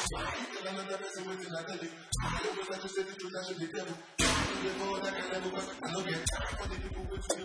Tell another person waiting, I tell you. I don't know that you say the truth, I should be devil. I don't get more that I can never, but I don't get time for the people with